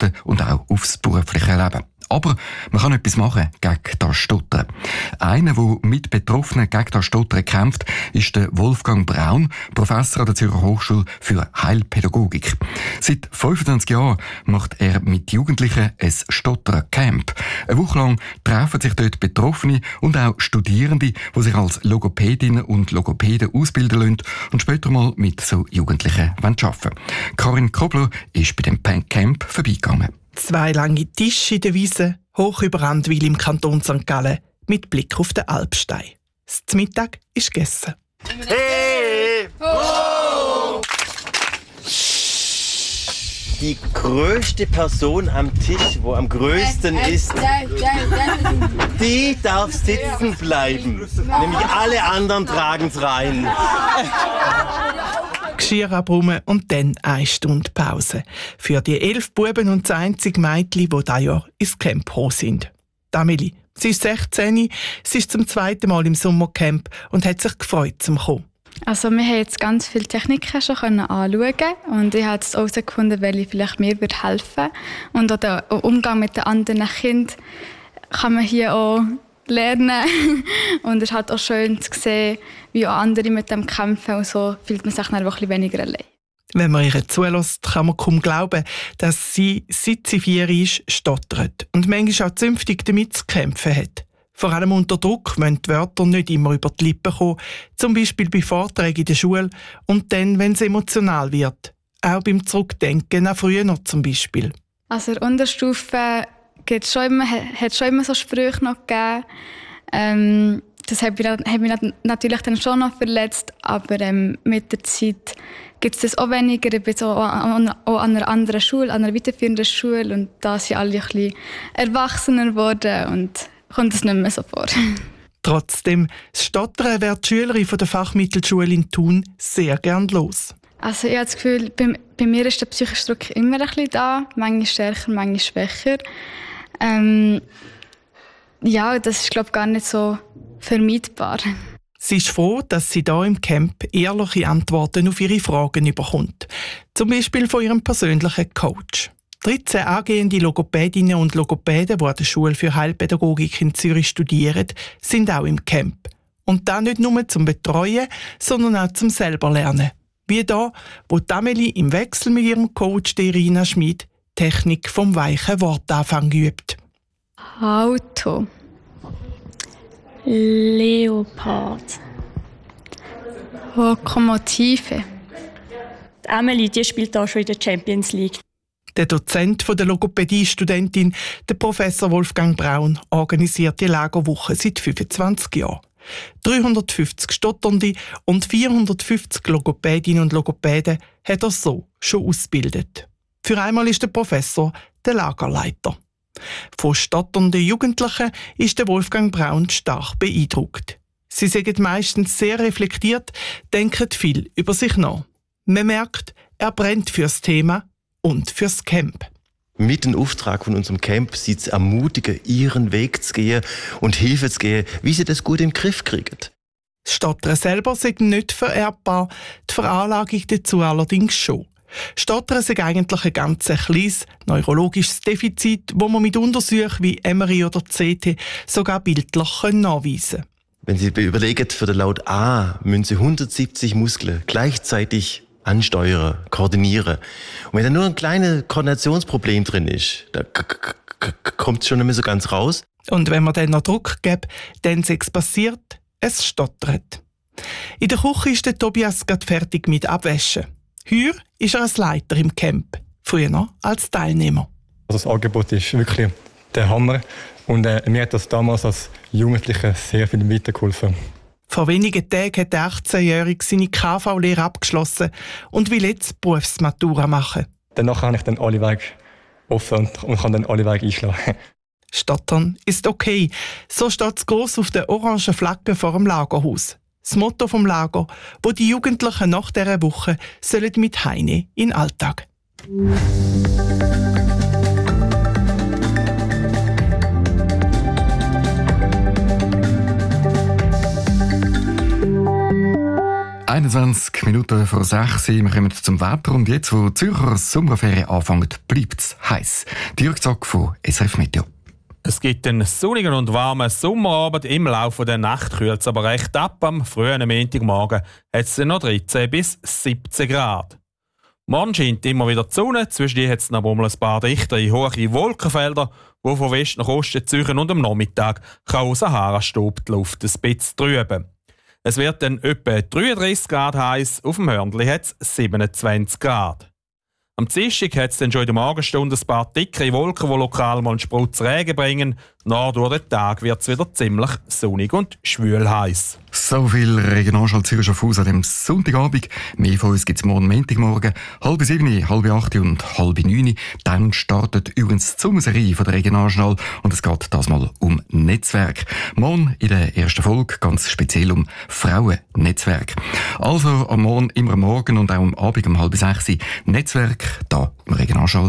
Privaten und auch aufs berufliche Leben. Aber man kann etwas machen gegen das Stottern. Einer, der mit Betroffenen gegen das Stottern kämpft, ist der Wolfgang Braun, Professor an der Zürcher Hochschule für Heilpädagogik. Seit 25 Jahren macht er mit Jugendlichen ein Stottern-Camp. Eine Woche lang treffen sich dort Betroffene und auch Studierende, die sich als Logopädinnen und Logopäden ausbilden lassen und später mal mit so Jugendlichen arbeiten wollen. Karin Kobler ist bei dem Camp vorbeigegangen. 2 lange Tische in der Wiese, hoch über Randwil im Kanton St. Gallen, mit Blick auf den Alpstein. Das Mittag ist gegessen. Hey! Oh! Die größte Person am Tisch, wo am größten ist, die darf sitzen bleiben. Nämlich alle anderen tragen's rein. Geschirr abräumen und dann 1 Stunde Pause. Für die 11 Buben und das einzige Mädchen, die dieses Jahr ins Camp gekommen sind. Amelie, sie ist 16, sie ist zum 2. Mal im Sommercamp und hat sich gefreut zum Kommen. Also wir haben jetzt ganz viele Techniken schon anschauen und ich habe jetzt herausgefunden, welche vielleicht mir helfen würde. Und auch der Umgang mit den anderen Kindern kann man hier auch lernen. Und es ist halt auch schön zu sehen, wie auch andere mit dem kämpfen. Und so fühlt man sich dann auch ein bisschen weniger allein. Wenn man ihr zulässt, kann man kaum glauben, dass sie, seit sie 4 ist, stottert und manchmal auch zünftig damit zu kämpfen hat. Vor allem unter Druck müssen die Wörter nicht immer über die Lippen kommen, zum Beispiel bei Vorträgen in der Schule und dann, wenn es emotional wird. Auch beim Zurückdenken an früher noch zum Beispiel. Also in der Unterstufe hat es schon immer so Sprüche noch gegeben. Das hat mich natürlich dann schon noch verletzt, aber mit der Zeit gibt es das auch weniger. Ich bin so auch an einer anderen Schule, an einer weiterführenden Schule und da sind alle ein bisschen erwachsener geworden und kommt es nicht mehr so vor. Trotzdem, das Stottern wird die Schülerin von der Fachmittelschule in Thun sehr gern los. Also ich habe das Gefühl, bei mir ist der psychische Druck immer ein bisschen da, manchmal stärker, manchmal schwächer. Ja, das ist, glaube ich, gar nicht so vermeidbar. Sie ist froh, dass sie hier im Camp ehrliche Antworten auf ihre Fragen bekommt. Zum Beispiel von ihrem persönlichen Coach. 13 angehende Logopädinnen und Logopäden, die an der Schule für Heilpädagogik in Zürich studieren, sind auch im Camp. Und das nicht nur zum Betreuen, sondern auch zum selber Lernen. Wie da, wo Amelie im Wechsel mit ihrem Coach Irina Schmid Technik vom weichen Wortanfang übt. Auto. Leopard. Lokomotive. Amelie, die spielt da schon in der Champions League. Der Dozent der Logopädie-Studentin, der Professor Wolfgang Braun, organisiert die Lagerwoche seit 25 Jahren. 350 Stotternde und 450 Logopädinnen und Logopäden hat er so schon ausgebildet. Für einmal ist der Professor der Lagerleiter. Von stotternden Jugendlichen ist der Wolfgang Braun stark beeindruckt. Sie sind meistens sehr reflektiert, denken viel über sich nach. Man merkt, er brennt fürs Thema und fürs Camp. Mit dem Auftrag von unserem Camp sie zu ermutigen, ihren Weg zu gehen und Hilfe zu geben, wie sie das gut in den Griff kriegen. Das Stottern selber sei nicht vererbbar, die Veranlagung dazu allerdings schon. Stottern sei eigentlich ein ganz kleines neurologisches Defizit, das man mit Untersuchungen wie MRI oder CT sogar bildlich nachweisen kann. Wenn Sie überlegen, für den Laut A müssen Sie 170 Muskeln gleichzeitig ansteuern, koordinieren. Und wenn da nur ein kleines Koordinationsproblem drin ist, da kommt es schon nicht mehr so ganz raus. Und wenn man dann noch Druck gibt, dann ist es passiert, es stottert. In der Küche ist der Tobias gerade fertig mit Abwaschen. Hier ist er als Leiter im Camp, früher noch als Teilnehmer. Also das Angebot ist wirklich der Hammer und mir hat das damals als Jugendlicher sehr viel weitergeholfen. Vor wenigen Tagen hat der 18-Jährige seine KV-Lehre abgeschlossen und will jetzt Berufsmatura machen. Danach habe ich dann alle Wege offen und kann dann alle Wege einschlagen. Stottern ist okay. So steht es gross auf der orangen Flagge vor dem Lagerhaus. Das Motto vom Lager, wo die Jugendlichen nach dieser Woche sollen mit heine in den Alltag. 21 Minuten vor 6 Uhr. Wir kommen zum Wetter. Und jetzt, wo die Zürcher Sommerferien anfängt, bleibt es heiß. Dirk Zock von SRF Meteo. Es gibt einen sonnigen und warmen Sommerabend. Im Laufe der Nacht kühlt es aber recht ab. Am frühen Montagmorgen hat es noch 13 bis 17 Grad. Morgen scheint immer wieder die Sonne. Zwischendurch hat es noch ein paar dichtere, hohe Wolkenfelder, die von West nach Osten ziehen, und am Nachmittag kann aus Sahara-Staub die Luft ein bisschen trüben. Es wird dann etwa 33 Grad heiß. Auf dem Hörnli hat es 27 Grad. Am Dienstag hat es dann schon in der Morgenstunde ein paar dickere Wolken, die lokal mal einen Sprutz Regen bringen. Nach durch den Tag wird es wieder ziemlich sonnig und schwül heiß. So viel Regionalschall Zürich Schaffhausen an dem Sonntagabend. Mehr von uns gibt es morgen Montagmorgen, 6:30, 7:30 und 8:30. Dann startet übrigens die Sommerserie von der Regionalschall und es geht das mal um Netzwerk. Morgen in der ersten Folge ganz speziell um Frauennetzwerk. Also am Morgen, immer am Morgen und auch am Abend um 5:30 Netzwerk, da im Regionalschall.